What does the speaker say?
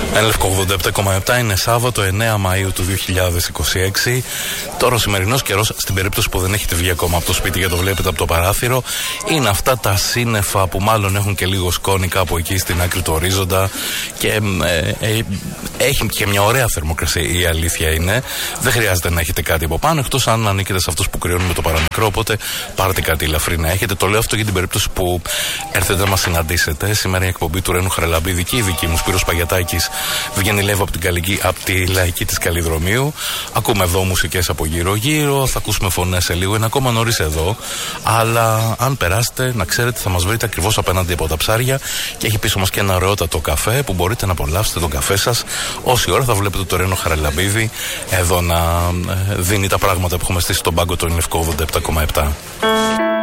Λευκό 87,7 είναι Σάββατο 9 Μαΐου του 2026. Τώρα ο σημερινός καιρός, στην περίπτωση που δεν έχετε βγει ακόμα από το σπίτι και το βλέπετε από το παράθυρο, είναι αυτά τα σύννεφα που μάλλον έχουν και λίγο σκόνη κάπου εκεί στην άκρη του ορίζοντα και έχει και μια ωραία θερμοκρασία, η αλήθεια είναι. Δεν χρειάζεται να έχετε κάτι από πάνω, εκτός αν ανήκετε σε αυτούς που κρυώνουν με το παραμικρό, οπότε πάρτε κάτι ελαφρύ να έχετε. Το λέω αυτό για την περίπτωση που έρθετε να μας συναντήσετε. Σήμερα η εκπομπή του Ρένου Χαραλαμπίδη και η δική μου, Σπύρος Παγιατάκης, βγαίνει live από τη Λαϊκή της Καλλιδρομίου. Ακούμε εδώ μουσικές από γύρω-γύρω, θα ακούσουμε φωνές σε λίγο. Είναι ακόμα νωρίς εδώ, αλλά αν περάσετε, να ξέρετε, θα μας βρείτε ακριβώς απέναντι από τα ψάρια και έχει πίσω μας και ένα ωραιότατο καφέ που μπορείτε να απολαύσετε τον καφέ σας. Όση ώρα θα βλέπετε το Ρένο Χαραλαμπίδη εδώ να δίνει τα πράγματα που έχουμε στήσει στον πάγκο του Λευκό 87,7.